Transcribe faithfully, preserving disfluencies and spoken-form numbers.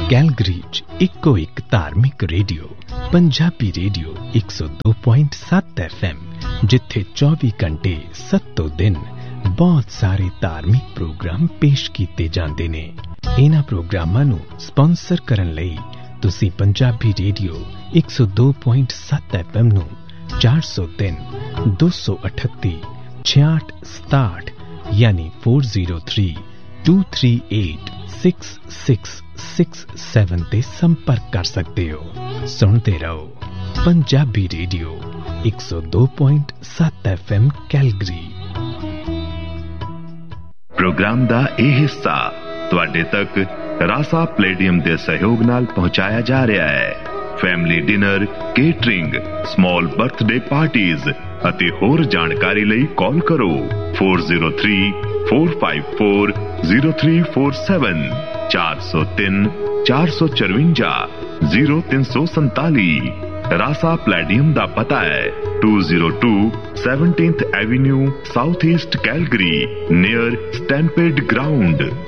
Calgary 'ਚ ਇੱਕੋ ਇੱਕ ਧਾਰਮਿਕ ਰੇਡੀਓ ਪੰਜਾਬੀ ਰੇਡੀਓ ਇੱਕ ਸੌ ਦੋ ਪੁਆਇੰਟ ਸੱਤ ਐਫ ਐਮ, ਜਿੱਥੇ ਚੌਵੀ ਘੰਟੇ ਸੱਤੋਂ ਦਿਨ ਬਹੁਤ ਸਾਰੇ ਧਾਰਮਿਕ ਪ੍ਰੋਗਰਾਮ ਪੇਸ਼ ਕੀਤੇ ਜਾਂਦੇ ਨੇ। ਇਹਨਾਂ ਪ੍ਰੋਗਰਾਮਾਂ ਨੂੰ ਸਪਾਂਸਰ ਕਰਨ ਲਈ ਤੁਸੀਂ ਪੰਜਾਬੀ ਰੇਡੀਓ ਇੱਕ ਸੌ ਦੋ ਪੁਆਇੰਟ ਸੱਤ ਐਫ ਐਮ ਨੂੰ ਚਾਰ ਸੌ ਤਿੰਨ ਦੋ ਸੌ ਅਠੱਤੀ ਛਿਆਹਠ ਸਤਾਹਠ ਯਾਨੀ ਚਾਰ ਸੌ ਤਿੰਨ ਦੋ ਤਿੰਨ ਅੱਠ ਛੇ ਛੇ ਛੇ ਸੱਤ ਤੇ ਸੰਪਰਕ ਕਰ ਸਕਦੇ ਹੋ। ਸੁਣਦੇ ਰਹੋ ਪੰਜਾਬੀ ਰੇਡੀਓ ਇੱਕ ਸੌ ਦੋ ਪੁਆਇੰਟ ਸੱਤ ਐਫ ਐਮ ਕੈਲਗਰੀ। ਪ੍ਰੋਗਰਾਮ ਦਾ ਇਹ ਹਿੱਸਾ ਤੁਹਾਡੇ ਤੱਕ ਰਾਸਾ ਪਲੇਡੀਅਮ ਦੇ ਸਹਿਯੋਗ ਨਾਲ ਪਹੁੰਚਾਇਆ ਜਾ ਰਿਹਾ ਹੈ। Family dinner, catering, small birthday parties ਅਤੇ ਹੋਰ ਜਾਣਕਾਰੀ ਲਈ ਕਾਲ ਕਰੋ ਚਾਰ ਜ਼ੀਰੋ ਤਿੰਨ ਚਾਰ ਪੰਜ ਚਾਰ ਜ਼ੀਰੋ ਤਿੰਨ ਚਾਰ ਸੱਤ ਚਾਰ ਸੌ ਤਿੰਨ ਚਾਰ ਸੌ ਚੁਰੰਜਾ ਜ਼ੀਰੋ ਤਿੰਨ ਸੌ ਸੰਤਾਲੀ। ਰਾਸਾ ਪਲੇਡੀਅਮ ਦਾ ਪਤਾ ਹੈ ਦੋ ਜ਼ੀਰੋ ਦੋ ਸੈਵਨਟੀਨਥ avenue south East Calgary near ਸਟੈਂਪੇਡ ground.